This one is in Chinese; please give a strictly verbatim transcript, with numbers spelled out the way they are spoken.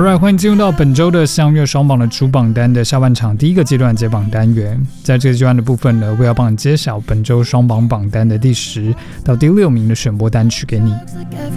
Alright， 欢迎进入到本周的相约双榜的主榜单的下半场第一个阶段解榜单元。在这个阶段的部分呢，我要帮你揭晓本周双榜榜单的第十到第六名的选播单曲给你。